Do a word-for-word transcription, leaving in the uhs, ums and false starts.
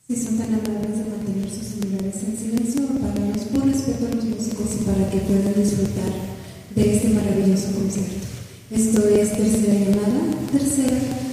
Si son tan amables de mantener sus celulares en silencio o apagados por respeto a los músicos y para que puedan disfrutar de este maravilloso concierto. Esto es Tercera Llamada, tercera